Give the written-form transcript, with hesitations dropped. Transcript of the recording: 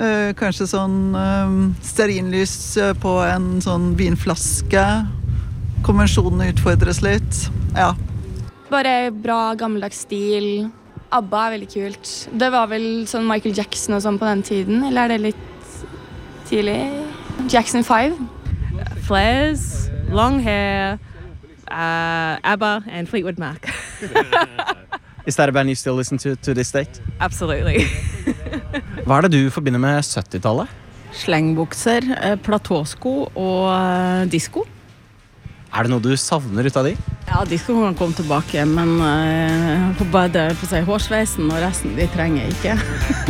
Kanskje sånn stearinlys på en sånn vinflaske. Konvensjonen utfordres litt. Ja. Bare bra, gammeldags stil. ABBA veldig kult. Det var vel sånn Michael Jackson og sånn på den tiden, eller det litt tidlig? Jackson 5. Flares, long hair, ABBA and Fleetwood Mac. Is that a band you still listen to this date? Absolutely. Hva det du forbinder med 70-tallet? Slengbukser, platåsko og disko. Det noe du savner ut av de? Ja, disko kan komme tilbake, men på hårsveisen og resten de trenger jeg ikke.